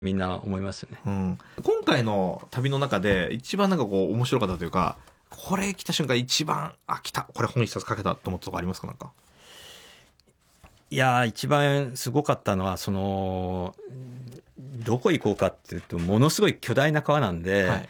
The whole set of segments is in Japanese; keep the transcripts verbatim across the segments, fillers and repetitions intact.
みんな思いますよね。 うん、今回の旅の中で一番なんかこう面白かったというか、これ来た瞬間一番あ来たこれ本一冊書けたと思ったとこありますか？なんかいやー一番すごかったのはそのどこ行こうかっていうとものすごい巨大な川なんで、はい、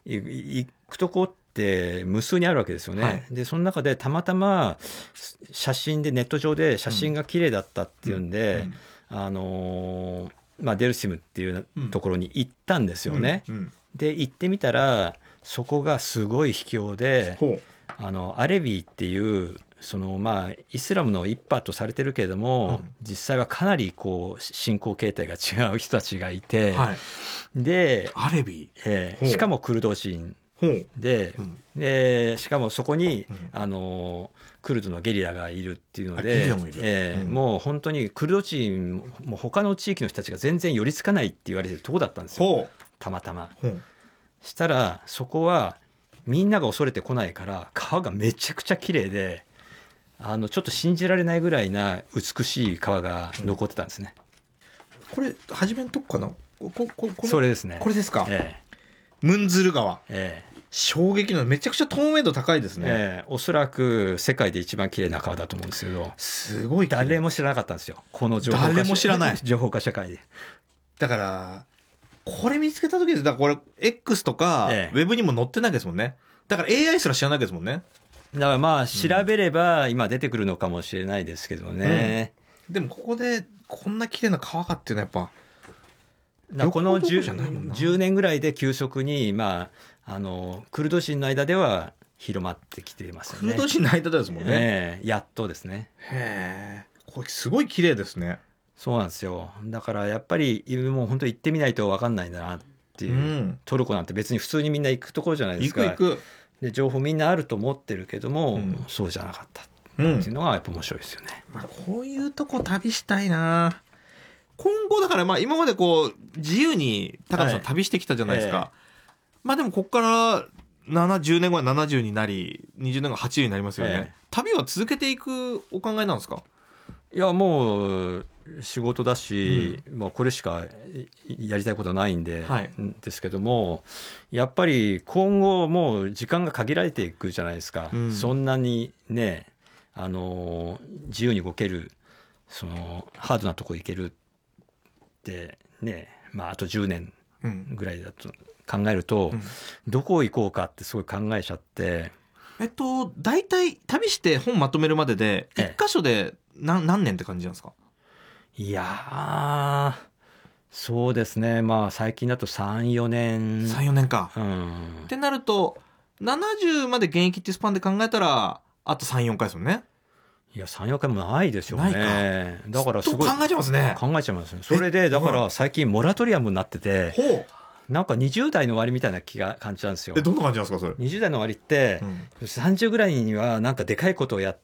行くとこって無数にあるわけですよね、はい、でその中でたまたま写真でネット上で写真が綺麗だったっていうんで、うんうん、あのーまあ、デルシムっていうところに行ったんですよね、うんうん、で行ってみたらそこがすごい秘境で、あのアレビーっていうそのまあイスラムの一派とされてるけれども、うん、実際はかなりこう信仰形態が違う人たちがいて、はい、でアレビー、 えー、しかもクルド人で、うん、でしかもそこに、うん、あのクルドのゲリラがいるっていうので、えーうん、もう本当にクルド人も他の地域の人たちが全然寄りつかないって言われてるとこだったんですよ、たまたま。したらそこはみんなが恐れてこないから川がめちゃくちゃ綺麗で、あのちょっと信じられないぐらいな美しい川が残ってたんですね、 うん、これ初めのとこかな、ここここそれですね、 これですか、ええ、ムンズル川、ええ、衝撃のめちゃくちゃ透明度高いですね、 ええ、おそらく世界で一番綺麗な川だと思うんですけど、 すごい誰も知らなかったんですよ、この情報化、 誰も知らない情報化社会で。 だからこれ見つけた時です。だからこれ X とか、ええ、ウェブにも載ってないですもんね。だから エーアイ すら知らないですもんね。 だからまあ調べれば今出てくるのかもしれないですけどね、 うん、でもここでこんな綺麗な川かっていうのはやっぱだこの 10, じゅうねんぐらいで急速に、まあ、あのクルド人の間では広まってきていますよね。 クルド人の間ですもんね、 えー、やっとですね。 へえ、これすごい綺麗ですね。 そうなんですよ。だからやっぱりもう本当行ってみないと分かんないんだなっていう、うん、トルコなんて別に普通にみんな行くところじゃないですか。 行く行くで情報みんなあると思ってるけども、うん、そうじゃなかったっていうのがやっぱ面白いですよね、 うん、まあ、こういうとこ旅したいな。今後だからまあ今までこう自由に高野さん旅してきたじゃないですか、はい、えー、まあでもここからななじゅうねんごはななじゅうになりにじゅうねんごははちじゅうになりますよね、えー、旅は続けていくお考えなんですか？ いやもう仕事だし、うん、まあ、これしかやりたいことはないんで、はい、ですけどもやっぱり今後もう時間が限られていくじゃないですか、うん、そんなにねあの自由に動けるそのハードなとこ行けるってね、まあ、あとじゅうねんぐらいだと考えると、うん、どこ行こうかってすごい考えちゃって、 えっと大体旅して本まとめるまでで一箇所で何、何年って感じなんですか？ いやーそうですね、まあ最近だとさん、よねん。 さん、よねんか。 うん。 ってなると、ななじゅうまで現役っていうスパンで考えたら、あとさん、よんかいですもんね。 いや、さん、よんかいもないでしょうね。 ないか。 だからすごい。 考えちゃいますね。 考えちゃいますね。それで、だから最近モラトリアムになってて、ほう。なんかにじゅう代の終わりみたいな気が感じなんですよ。 え、どんな感じなんですか、それ。 にじゅう代の終わりって、うん、さんじゅうぐらいにはなんかでかいことをやって、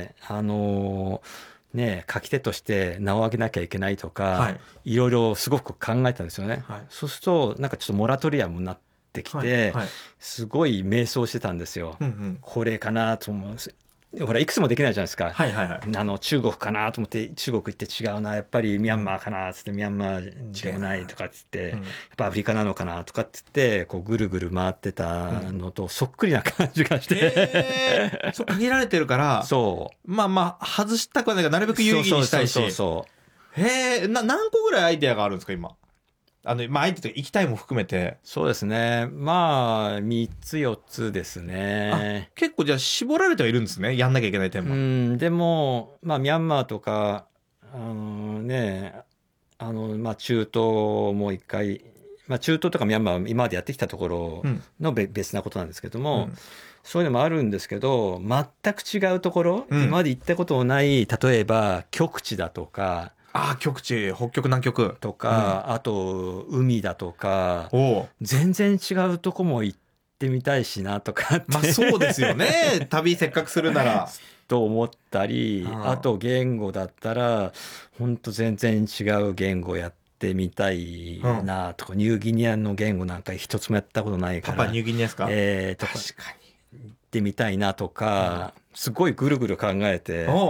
あのー、ね、書き手として名を上げなきゃいけないとか、はい、いろいろすごく考えたんですよね、はい、そうするとなんかちょっとモラトリアムになってきて、はいはい、すごい迷走してたんですよ、うんうん、これかなと思う。ほらいくつもできないじゃないですか、はいはいはい、あの中国かなと思って中国行って違うなやっぱりミャンマーかなっつって、うん、ミャンマー違うないとかっつって、うん、やっぱアフリカなのかなとかっつってこうぐるぐる回ってたのとそっくりな感じがして、 うん、そう限られてるからそうまあまあ外したくはないからなるべく有意義にしたいし、そうそうそうそうへえ、な何個ぐらいアイデアがあるんですか今？あのまあ、相手と行きたいも含めて。 そうですね。まあ、みっつよっつですね。 結構じゃあ絞られてはいるんですね。やんなきゃいけないテーマ。 うん、でも、まあ、ミャンマーとか、あのね、あの、まあ、中東も一回、まあ、中東とかミャンマーは今までやってきたところのべ、うん、別なことなんですけども、うん、そういうのもあるんですけど、全く違うところ、うん、今まで行ったことのない、例えば、極地だとか、 ああ、極地、北極、南極。 とか、うん、あと、海だとか、全然違うとこも行ってみたいしなとかって。 まあそうですよね。旅せっかくするなら。 と思ったり、あ, あと言語だったら、本当全然違う言語やってみたいなとか、うん、ニューギニアの言語なんか一つもやったことないから。 パパニューギニアですか？ えー、とか。確かに。行ってみたいなとか、うん、すごいぐるぐる考えて、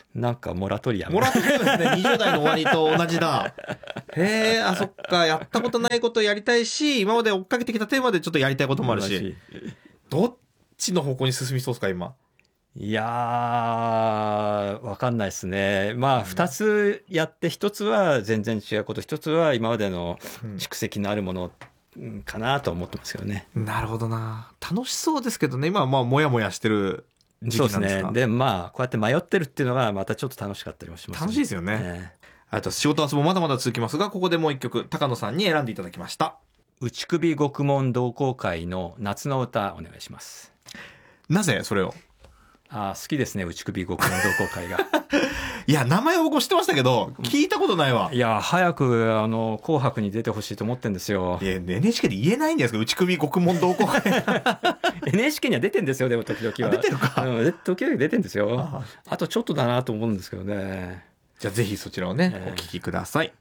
なんかモラトリアム。 モラトリアムですね。にじゅう代の終わりと同じだ。へえ、あ、そっか。やったことないことやりたいし、今まで追っかけてきたテーマでちょっとやりたいこともあるし。どっちの方向に進みそうですか、今。 いやー、わかんないですね。まあ、二つやって、一つは全然違うこと、一つは今までの蓄積のあるものかなと思ってますけどね。 うん、なるほどな。楽しそうですけどね、今はまあ、もやもやしてる時期なんですか。 そうですね。で、まあ、こうやって迷ってるっていうのが、またちょっと楽しかったりもします、ね。 楽しいですよね。 ね、 あと、仕事遊びもまだまだ続きますが、ここでもう一曲、高野さんに選んでいただきました。 内首獄門同好会の夏の歌、お願いします。 なぜそれを？ あ、好きですね、内首獄門同好会が。 いや、名前は僕も知ってましたけど、聞いたことないわ。 いや、早く、あの、紅白に出てほしいと思ってんですよ。 いや、エヌエイチケー で言えないんですか、内首獄門同好会。 エヌエイチケー には出てんですよ、でも時々は。 出てるか。 うん、時々出てんですよ。あ, あとちょっとだなと思うんですけどね。 じゃあぜひそちらをね、 えー、 お聞きください。